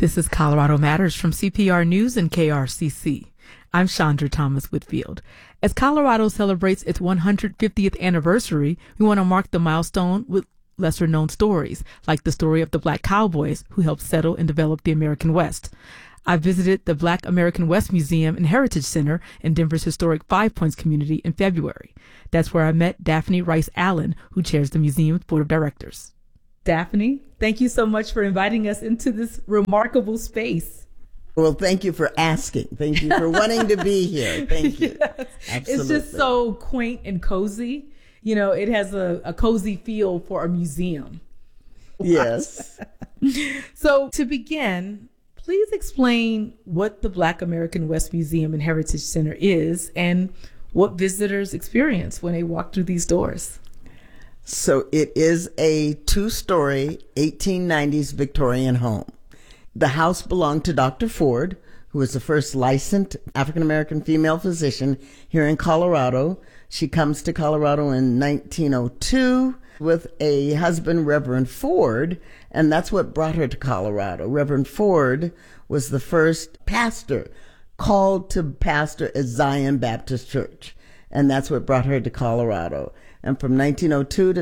This is Colorado Matters from CPR News and KRCC. I'm Chandra Thomas Whitfield. As Colorado celebrates its 150th anniversary, we want to mark the milestone with lesser-known stories, like the story of the Black cowboys who helped settle and develop the American West. I visited the Black American West Museum and Heritage Center in Denver's historic Five Points community in February. That's where I met Daphne Rice Allen, who chairs the museum's board of directors. Daphne, thank you so much for inviting us into this remarkable space. Well, thank you for asking. Thank you for wanting to be here. Thank you. Yes. Absolutely. It's just so quaint and cozy. You know, it has a cozy feel for a museum. Yes. So to begin, please explain what the Black American West Museum and Heritage Center is and what visitors experience when they walk through these doors. So it is a two-story 1890s Victorian home. The house belonged to Dr. Ford, who was the first licensed African-American female physician here in Colorado. She comes to Colorado in 1902 with a husband, Reverend Ford, and that's what brought her to Colorado. Reverend Ford was the first pastor called to pastor at Zion Baptist Church, and that's what brought her to Colorado. And from 1902 to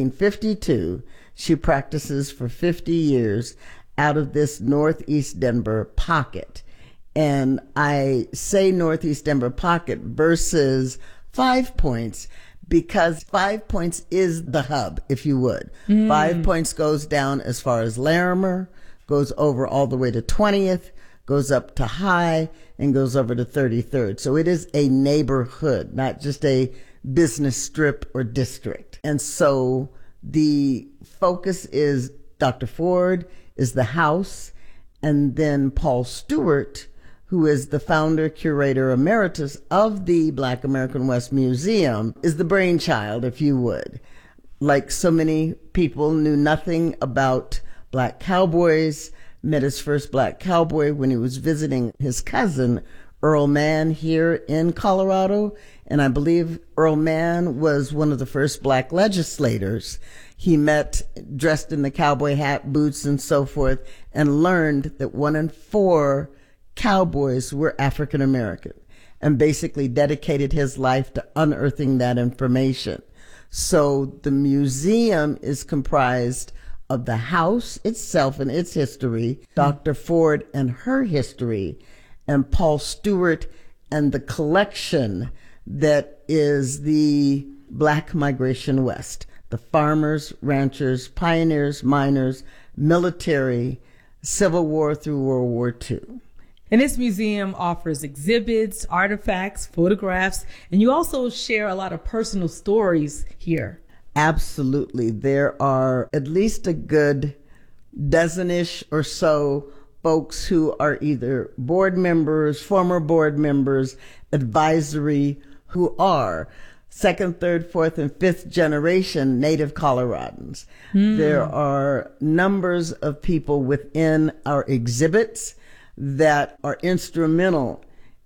1952, she practices for 50 years out of this Northeast Denver pocket. And I say Northeast Denver pocket versus 5 Points because 5 Points is the hub, if you would. 5 Points goes down as far as Larimer, goes over all the way to 20th, goes up to High, and goes over to 33rd. So it is a neighborhood, not just a business strip or district. And so the focus is Dr. Ford is the house, and then Paul Stewart, who is the founder, curator emeritus of the Black American West Museum, is the brainchild, if you would. Like so many people, knew nothing about Black cowboys, met his first Black cowboy when he was visiting his cousin, Earl Mann, here in Colorado. And I believe Earl Mann was one of the first Black legislators. He met dressed in the cowboy hat, boots, and so forth, and learned that 1 in 4 cowboys were African American, and basically dedicated his life to unearthing that information. So the museum is comprised of the house itself and its history, Dr. Ford and her history, and Paul Stewart and the collection that is the Black Migration West, the farmers, ranchers, pioneers, miners, military, Civil War through World War II. And this museum offers exhibits, artifacts, photographs, and you also share a lot of personal stories here. Absolutely. There are at least a good dozen-ish or so folks who are either board members, former board members, advisory, who are second, third, fourth, and fifth generation native Coloradans. There are numbers of people within our exhibits that are instrumental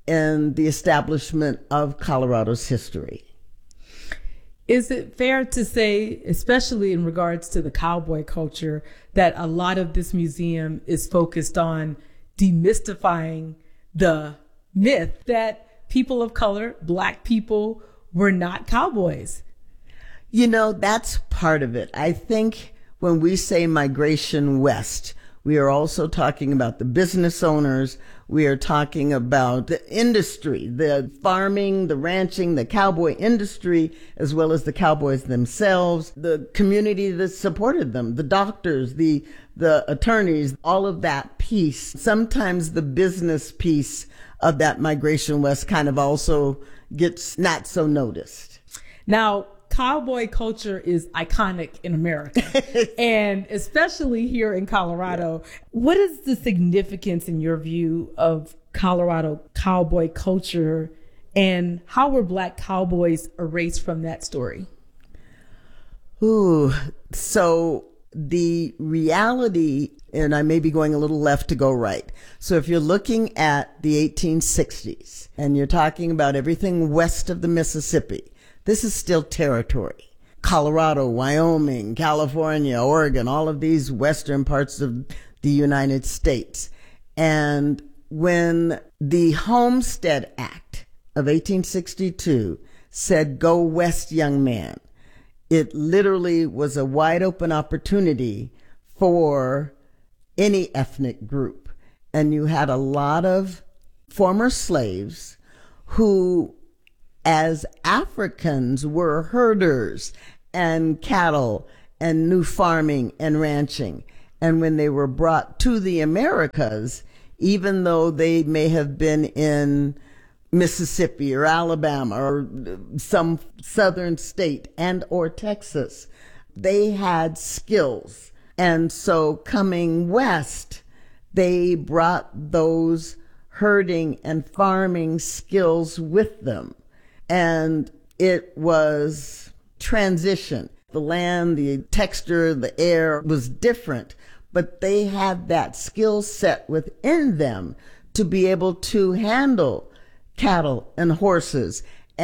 in the establishment of Colorado's history. Is it fair to say, especially in regards to the cowboy culture, that a lot of this museum is focused on demystifying the myth that people of color, Black people, were not cowboys? You know, that's part of it. I think when we say migration west, we are also talking about the business owners. We are talking about the industry, the farming, the ranching, the cowboy industry, as well as the cowboys themselves, the community that supported them, the doctors, the attorneys, all of that piece. Sometimes the business piece of that migration west kind of also gets not so noticed. Now, cowboy culture is iconic in America, and especially here in Colorado. What is the significance, in your view, of Colorado cowboy culture, and how were Black cowboys erased from that story? So the reality, and I may be going a little left to go right. So if you're looking at the 1860s and you're talking about everything west of the Mississippi, this is still territory. Colorado, Wyoming, California, Oregon, all of these western parts of the United States. And when the Homestead Act of 1862 said, "Go west, young man," it literally was a wide open opportunity for any ethnic group. And you had a lot of former slaves who, as Africans, were herders and cattle and knew farming and ranching. And when they were brought to the Americas, even though they may have been in Mississippi or Alabama or some southern state and or Texas, they had skills. And so coming west, they brought those herding and farming skills with them. And it was transition. The land, the texture, the air was different, but they had that skill set within them to be able to handle cattle and horses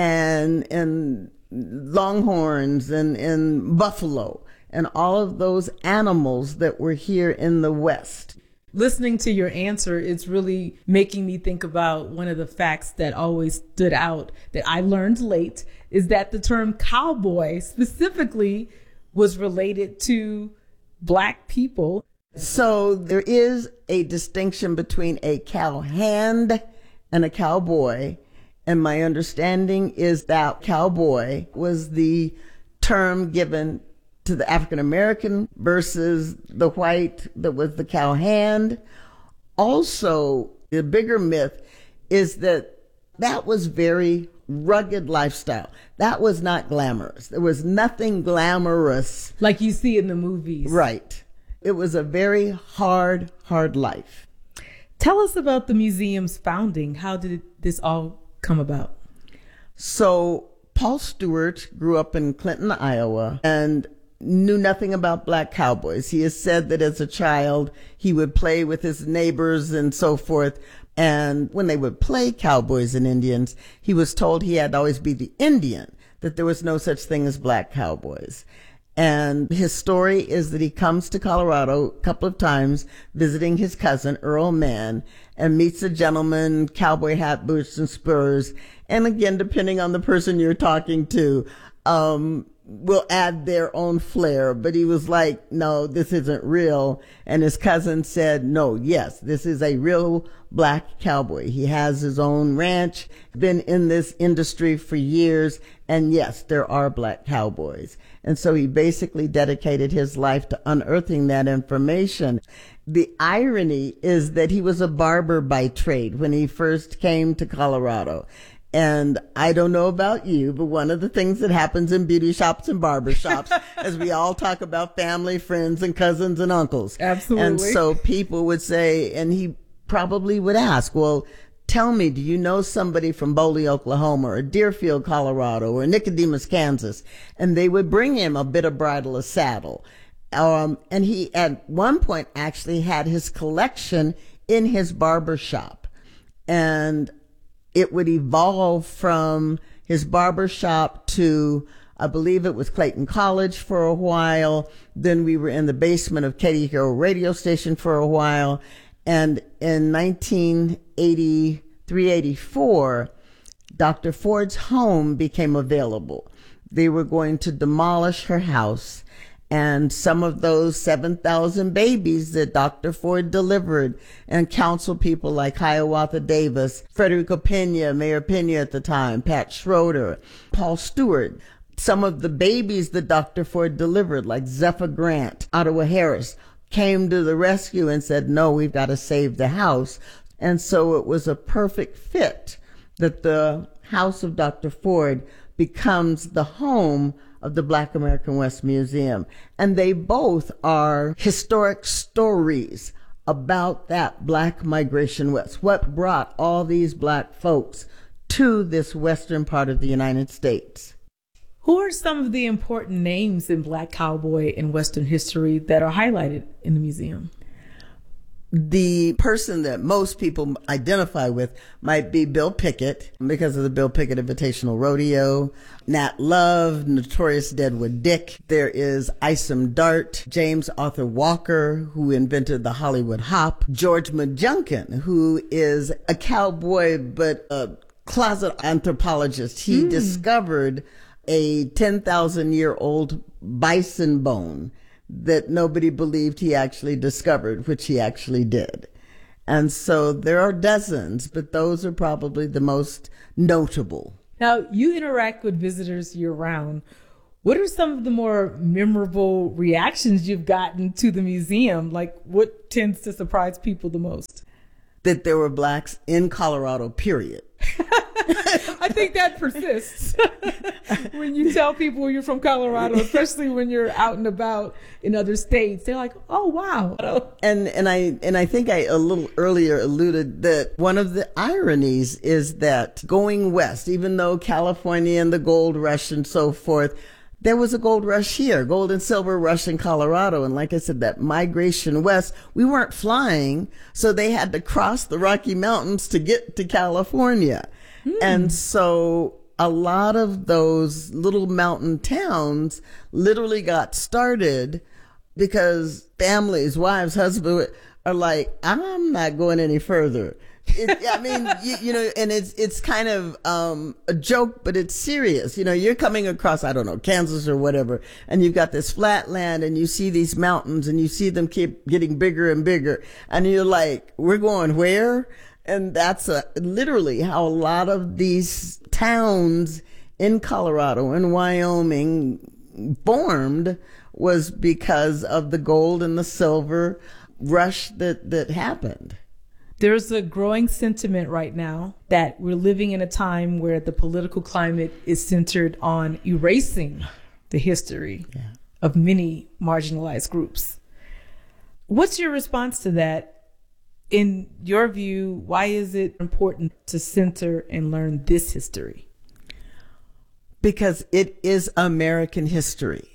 and longhorns and buffalo and all of those animals that were here in the West. Listening to your answer, it's really making me think about one of the facts that always stood out that I learned late is that the term cowboy specifically was related to Black people. So there is a distinction between a cowhand and a cowboy. And my understanding is that cowboy was the term given to the African American versus the white that was the cowhand. Also, the bigger myth is that that was very rugged lifestyle. That was not glamorous. There was nothing glamorous. Like you see in the movies. Right. It was a very hard life. Tell us about the museum's founding. How did this all come about? So Paul Stewart grew up in Clinton, Iowa, and knew nothing about Black cowboys. He has said that as a child, he would play with his neighbors and so forth. And when they would play cowboys and Indians, he was told he had to always be the Indian, that there was no such thing as Black cowboys. And his story is that he comes to Colorado a couple of times visiting his cousin, Earl Mann, and meets a gentleman, cowboy hat, boots, and spurs. And again, depending on the person you're talking to, will add their own flair. But he was like, no, this isn't real. And his cousin said, no, yes, this is a real Black cowboy. He has his own ranch, been in this industry for years. And yes, there are Black cowboys. And so he basically dedicated his life to unearthing that information. The irony is that he was a barber by trade when he first came to Colorado. And I don't know about you, but one of the things that happens in beauty shops and barber shops is we all talk about family, friends, and cousins and uncles. Absolutely. And so people would say, and he probably would ask, well, tell me, do you know somebody from Boley, Oklahoma, or Deerfield, Colorado, or Nicodemus, Kansas? And they would bring him a bit of bridle, a saddle. And he, at one point, actually had his collection in his barber shop. And it would evolve from his barber shop to, I believe it was Clayton College for a while. Then we were in the basement of Katy Hill radio station for a while. And in 1983, 84, Dr. Ford's home became available. They were going to demolish her house. And some of those 7,000 babies that Dr. Ford delivered, and council people like Hiawatha Davis, Frederico Pena, Mayor Pena at the time, Pat Schroeder, Paul Stewart, some of the babies that Dr. Ford delivered, like Zephyr Grant, Ottawa Harris, came to the rescue and said, no, we've got to save the house. And so it was a perfect fit that the house of Dr. Ford becomes the home of the Black American West Museum. And they both are historic stories about that Black migration west, what brought all these Black folks to this western part of the United States. Who are some of the important names in Black cowboy and Western history that are highlighted in the museum? The person that most people identify with might be Bill Pickett because of the Bill Pickett Invitational Rodeo, Nat Love, Notorious Deadwood Dick. There is Isom Dart, James Arthur Walker, who invented the Hollywood Hop, George McJunkin, who is a cowboy but a closet anthropologist. He discovered a 10,000-year-old bison bone that nobody believed he actually discovered, which he actually did. And so there are dozens, but those are probably the most notable. Now, you interact with visitors year-round. What are some of the more memorable reactions you've gotten to the museum? Like, what tends to surprise people the most? That there were blacks in Colorado, period. I think that persists when you tell people you're from Colorado, especially when you're out and about in other states. They're like, "Oh, wow!" And I think I a little earlier alluded that one of the ironies is that going west, even though California and the gold rush and so forth, there was a gold rush here, gold and silver rush in Colorado. And like I said, that migration west, we weren't flying, so they had to cross the Rocky Mountains to get to California. And so a lot of those little mountain towns literally got started because families, wives, husbands are like, I'm not going any further. I mean, you know, and it's kind of a joke, but it's serious. You know, you're coming across, I don't know, Kansas or whatever, and you've got this flat land and you see these mountains and you see them keep getting bigger and bigger. And you're like, we're going where? And that's literally how a lot of these towns in Colorado and Wyoming formed, was because of the gold and the silver rush that happened. There's a growing sentiment right now that we're living in a time where the political climate is centered on erasing the history of many marginalized groups. What's your response to that? In your view, why is it important to center and learn this history? Because it is American history.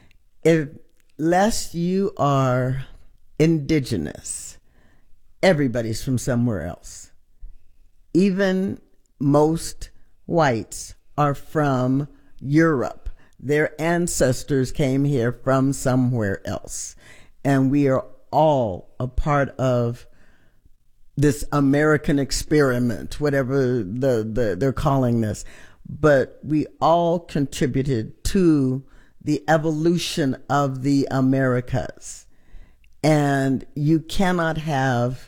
Unless you are indigenous, everybody's from somewhere else. Even most whites are from Europe. Their ancestors came here from somewhere else. And we are all a part of this American experiment, whatever they're calling this. But we all contributed to the evolution of the Americas. And you cannot have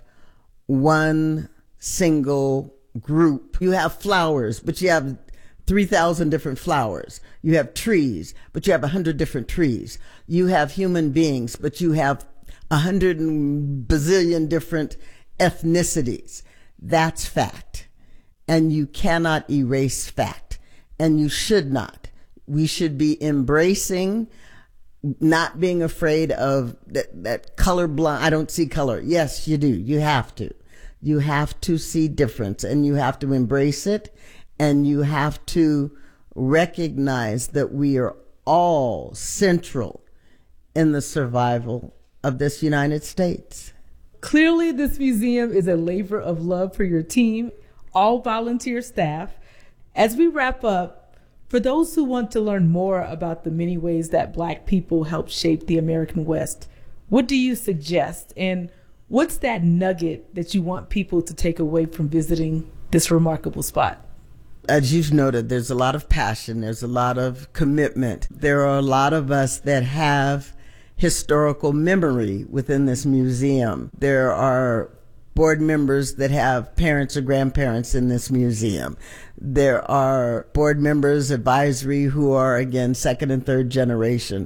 one single group. You have flowers, but you have 3,000 different flowers. You have trees, but you have 100 different trees. You have human beings, but you have 100 bazillion different ethnicities. That's fact. And you cannot erase fact. And you should not. We should be embracing, not being afraid of that colorblind. I don't see color. Yes, you do. You have to. You have to see difference, and you have to embrace it, and you have to recognize that we are all central in the survival of this United States. Clearly, this museum is a labor of love for your team, all volunteer staff. As we wrap up, for those who want to learn more about the many ways that Black people helped shape the American West, what do you suggest? And what's that nugget that you want people to take away from visiting this remarkable spot? As you've noted, there's a lot of passion. There's a lot of commitment. There are a lot of us that have historical memory within this museum. There are board members that have parents or grandparents in this museum. There are board members, advisory, who are, again, second and third generation.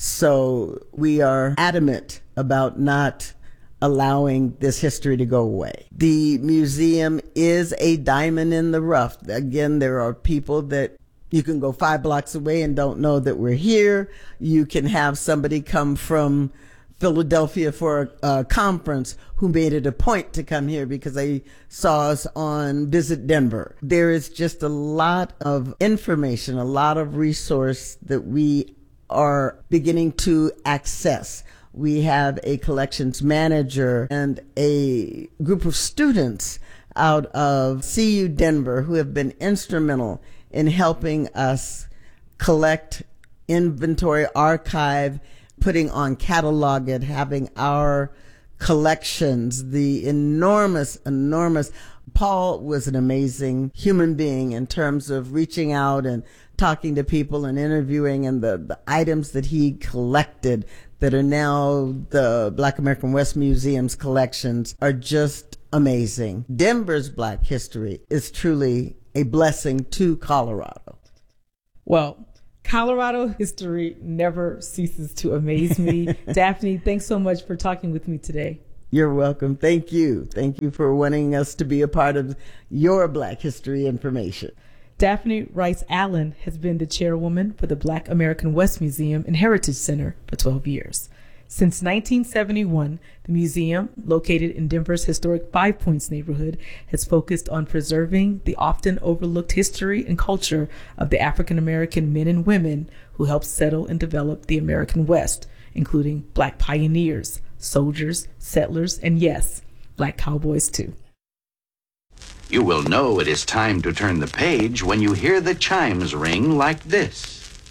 So we are adamant about not allowing this history to go away. The museum is a diamond in the rough. Again, there are people that you can go 5 blocks away and don't know that we're here. You can have somebody come from Philadelphia for a conference who made it a point to come here because they saw us on Visit Denver. There is just a lot of information, a lot of resource that we are beginning to access. We have a collections manager and a group of students out of CU Denver who have been instrumental in helping us collect, inventory, archive, putting on catalog it, having our collections, the enormous Paul was an amazing human being in terms of reaching out and talking to people and interviewing, and the items that he collected that are now the Black American West Museum's collections are just amazing. Denver's Black history is truly a blessing to Colorado. Well, Colorado history never ceases to amaze me. Daphne, thanks so much for talking with me today. You're welcome. Thank you. Thank you for wanting us to be a part of your Black history information. Daphne Rice Allen has been the chairwoman for the Black American West Museum and Heritage Center for 12 years. Since 1971, the museum, located in Denver's historic Five Points neighborhood, has focused on preserving the often overlooked history and culture of the African American men and women who helped settle and develop the American West, including Black pioneers, soldiers, settlers, and yes, Black cowboys too. You will know it is time to turn the page when you hear the chimes ring like this.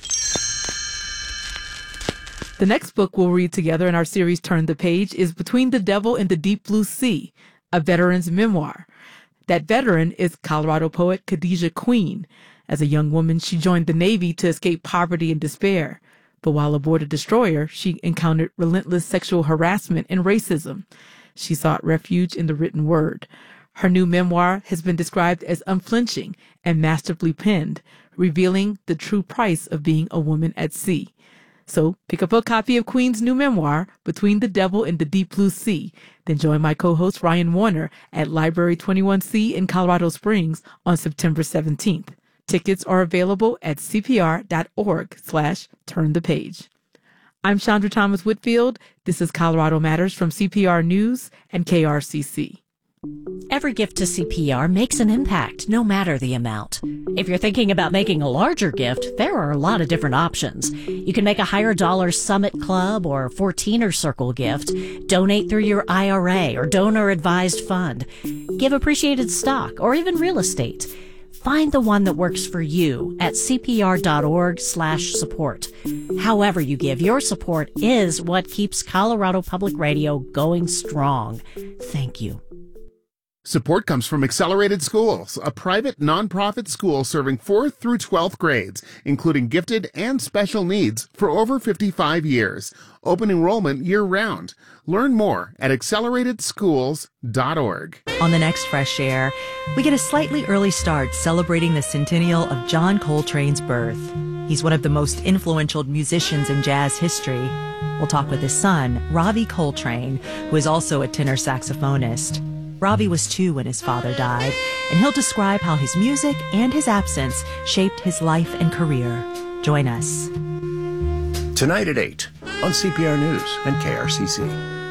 The next book we'll read together in our series Turn the Page is Between the Devil and the Deep Blue Sea, a veteran's memoir. That veteran is Colorado poet Khadijah Queen. As a young woman, she joined the Navy to escape poverty and despair. But while aboard a destroyer, she encountered relentless sexual harassment and racism. She sought refuge in the written word. Her new memoir has been described as unflinching and masterfully penned, revealing the true price of being a woman at sea. So pick up a copy of Queen's new memoir, Between the Devil and the Deep Blue Sea. Then join my co-host Ryan Warner at Library 21C in Colorado Springs on September 17th. Tickets are available at cpr.org/turnthepage. I'm Chandra Thomas Whitfield. This is Colorado Matters from CPR News and KRCC. Every gift to CPR makes an impact, no matter the amount. If you're thinking about making a larger gift, there are a lot of different options. You can make a higher dollar Summit Club or 14er Circle gift, donate through your IRA or donor-advised fund, give appreciated stock, or even real estate. Find the one that works for you at cpr.org/support. However you give, your support is what keeps Colorado Public Radio going strong. Thank you. Support comes from Accelerated Schools, a private nonprofit school serving 4th through 12th grades, including gifted and special needs, for over 55 years. Open enrollment year-round. Learn more at acceleratedschools.org. On the next Fresh Air, we get a slightly early start celebrating the centennial of John Coltrane's birth. He's one of the most influential musicians in jazz history. We'll talk with his son, Ravi Coltrane, who is also a tenor saxophonist. Ravi was 2 when his father died, and he'll describe how his music and his absence shaped his life and career. Join us. Tonight at 8 on CPR News and KRCC.